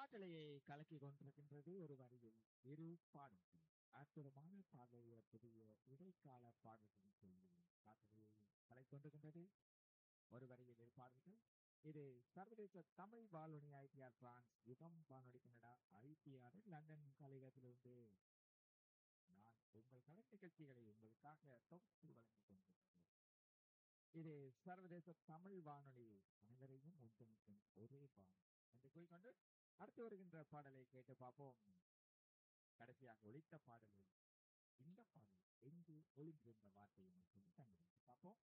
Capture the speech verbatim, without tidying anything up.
காற்றலையை கலக்கி கொண்டிருக்கின்றது ஒரு வரியில் இரு பாடல்கள். அற்புதமான பாடலைய புதிய இடைக்கால பாடல்கள் சொல்லி காற்றலையை கலக்கி கொண்டிருக்கின்றது ஒரு வரியில் இரு பாடல்கள். இது சர்வதேச தமிழ் வானொலி ஐடிஆர் பிரான்ஸ் யுகம் வானொலி கனடா ஐடிஆர் லண்டன் கலையகத்திலிருந்து நான் உங்கள் கலை நிகழ்ச்சிகளை உங்களுக்காக தொகுத்து வழங்கிக் கொண்டிருக்கிறேன். இது சர்வதேச தமிழ் வானொலி, அனைவரையும் ஒன்றிணைக்கும் ஒரே வானொலி என்று கூறிக்கொண்டு அடுத்து வருகின்ற பாடலை கேட்டு பார்ப்போம். கடைசியாக ஒலித்த பாடலில் இந்த பாடல் எங்கு ஒளிந்திருந்த வார்த்தை என்று சொல்லி கண்டுபிடித்து பார்ப்போம்.